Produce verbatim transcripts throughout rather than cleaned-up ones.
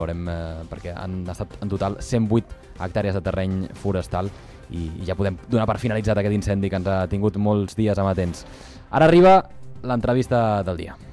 Veurem, eh, perquè han estat en total cent vuit hectàrees de terreny forestal i, i ja podem donar per finalitzat aquest incendi que ens ha tingut molts dies amatents. Ara arriba l'entrevista del dia.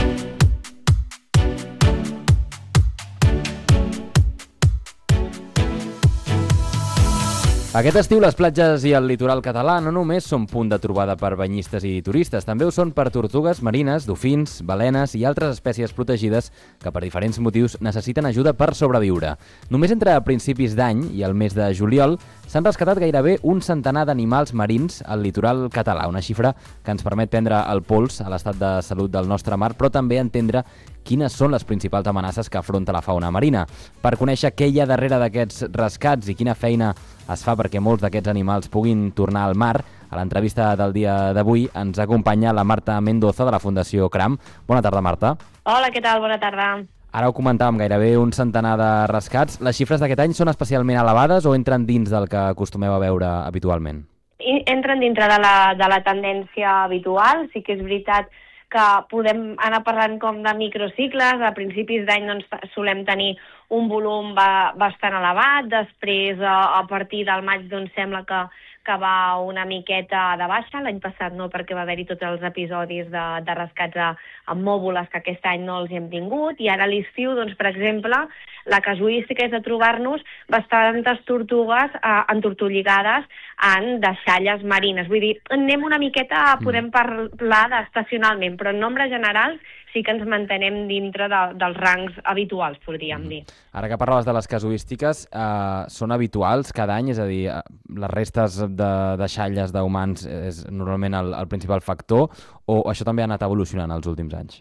Aquest estiu les platges i el litoral català no només són punt de trobada per banyistes i turistes, també ho són per tortugues marines, dofins, balenes i altres espècies protegides que per diferents motius necessiten ajuda per sobreviure. Només entre principis d'any i el mes de juliol s'han rescatat gairebé un centenar d'animals marins al litoral català, una xifra que ens permet prendre el pols a l'estat de salut del nostre mar, però també entendre quines són les principals amenaces que afronta la fauna marina. Per conèixer què hi ha darrere d'aquests rescats i quina feina es fa perquè molts d'aquests animals puguin tornar al mar, a l'entrevista del dia d'avui ens acompanya la Marta Mendoza de la Fundació CRAM. Bona tarda, Marta. Hola, què tal? Bona tarda. Ara ho comentàvem, gairebé un centenar de rescats. Les xifres d'aquest any són especialment elevades o entren dins del que acostumeu a veure habitualment? Entren dintre de la, de la tendència habitual. Sí que és veritat que podem anar parlant com de microcicles. A principis d'any doncs, solem tenir un volum ba bastant elevat, després a, a partir del maig doncs, sembla que, que va una miqueta de baixa. L'any passat no, perquè va haver-hi tots els episodis de, de rescats a, amb mòbules que aquest any no els hem tingut, i ara a l'estiu, doncs, per exemple, la casuística és de trobar-nos bastantes tortugues eh, entortolligades en deixalles marines. Vull dir, anem una miqueta, podem parlar d'estacionalment, però en nombres generals sí que ens mantenem dintre de, dels rangs habituals, podríem dir. Ara que parlaves de les casuístiques, eh, són habituals cada any? És a dir, les restes de deixalles d'humans és normalment el, el principal factor, o això també ha anat evolucionant els últims anys?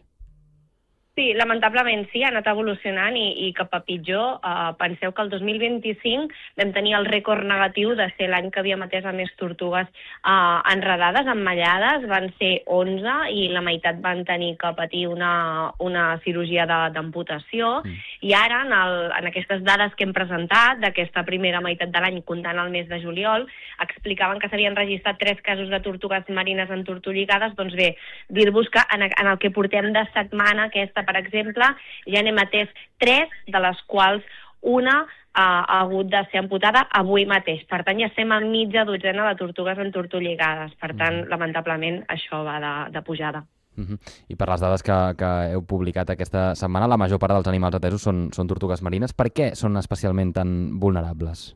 Sí, lamentablement sí, ha anat evolucionant i, i cap a pitjor. Uh, penseu que el dos mil vint-i-cinc vam tenir el rècord negatiu de ser l'any que havíem atès a més tortugues uh, enredades, emmallades, van ser onze i la meitat van tenir que patir una, una cirurgia d'amputació. Mm. I ara, en, el, en aquestes dades que hem presentat, d'aquesta primera meitat de l'any, comptant el mes de juliol, explicaven que s'havien registrat tres casos de tortugues marines entortolligades. Doncs bé, dir-vos que en, en el que portem de setmana aquesta, per exemple, ja n'hem atès tres, de les quals una uh, ha hagut de ser amputada avui mateix. Per tant, ja estem a mitja dotzena de tortugues entortolligades. Per tant, mm. lamentablement, això va de, de pujada. Uh-huh. I per les dades que, que heu publicat aquesta setmana, la major part dels animals atesos són, són tortugues marines. Per què són especialment tan vulnerables?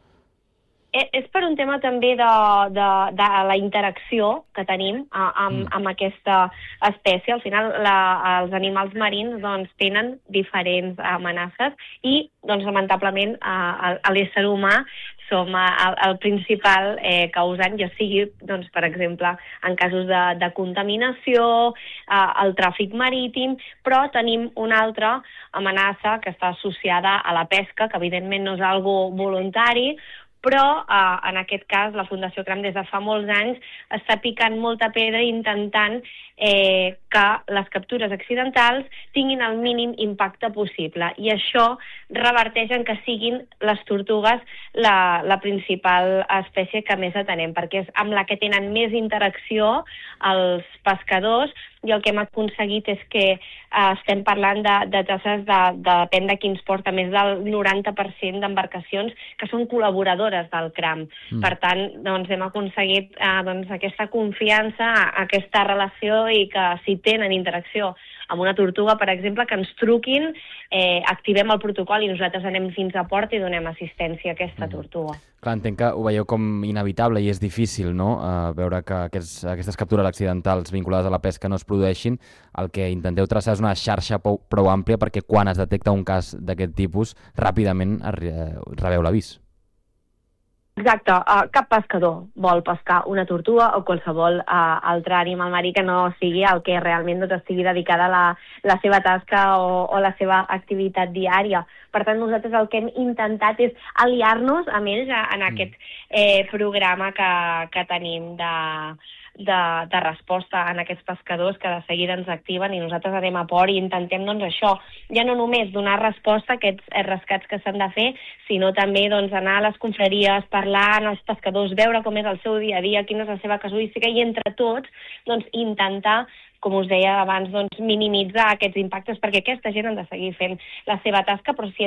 És per un tema també de, de, de la interacció que tenim amb, amb aquesta espècie. Al final, la, els animals marins doncs, tenen diferents amenaces i, doncs, lamentablement, a l'ésser humà som el, el principal eh, causant, ja sigui, doncs, per exemple, en casos de, de contaminació, eh, el tràfic marítim, però tenim una altra amenaça que està associada a la pesca, que evidentment no és algo voluntari, però eh, en aquest cas la Fundació CRAM des de fa molts anys està picant molta pedra intentant eh, que les captures accidentals tinguin el mínim impacte possible, i això reverteix en que siguin les tortugues la, la principal espècie que més atenem, perquè és amb la que tenen més interacció els pescadors, i el que hem aconseguit és que eh, estem parlant de, de tasses de, de, depèn de quins porta, més del noranta per cent d'embarcacions que són col·laboradores del CRAM. Mm. Per tant, doncs, hem aconseguit eh, doncs, aquesta confiança, aquesta relació, i que si tenen interacció amb una tortuga, per exemple, que ens truquin, eh, activem el protocol i nosaltres anem fins a port i donem assistència a aquesta mm. tortuga. Clar, entenc que ho veieu com inevitable i és difícil, no?, uh, veure que aquests, aquestes captures accidentals vinculades a la pesca no es produeixin. El que intenteu traçar és una xarxa prou, prou àmplia perquè quan es detecta un cas d'aquest tipus, ràpidament rebeu l'avís. Exacte, uh, cap pescador vol pescar una tortuga o qualsevol uh, altre animal marí que no sigui el que realment doncs, estigui dedicada a la, la seva tasca o, o la seva activitat diària. Per tant, nosaltres el que hem intentat és aliar-nos amb ells en aquest eh, programa que, que tenim de, de, de resposta en aquests pescadors que de seguida ens activen, i nosaltres anem a port i intentem doncs, això, ja no només donar resposta a aquests rescats que s'han de fer, sinó també doncs, anar a les confraries, parlar amb els pescadors, veure com és el seu dia a dia, quina és la seva casuística, i entre tots doncs, intentar com us deia abans, doncs, minimitzar aquests impactes, perquè aquesta gent han de seguir fent la seva tasca, però si